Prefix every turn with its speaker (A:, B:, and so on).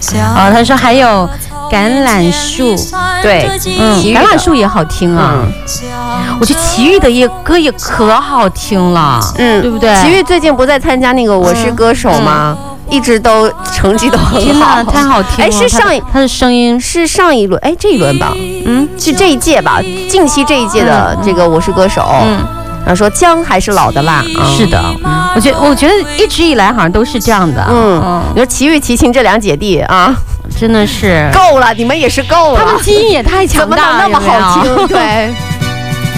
A: 哦，他说还有橄榄树，
B: 对，
A: 橄榄树也好听啊。我觉得齐豫的歌也可好听了，对不对？
B: 齐豫最近不在参加那个《我是歌手》吗？一直都成绩都很好，
A: 太好听了。
B: 是
A: 他的声音
B: 是上一轮，这一轮吧，是这一届吧，近期这一届的这个《我是歌手》，然后说姜还是老的辣，
A: 是的，我觉得一直以来好像都是这样的，
B: 你说齐豫、齐秦这两姐弟啊，
A: 真的是
B: 够了，你们也是够了，
A: 他们基因也太强大了，
B: 怎么能那么好听？对。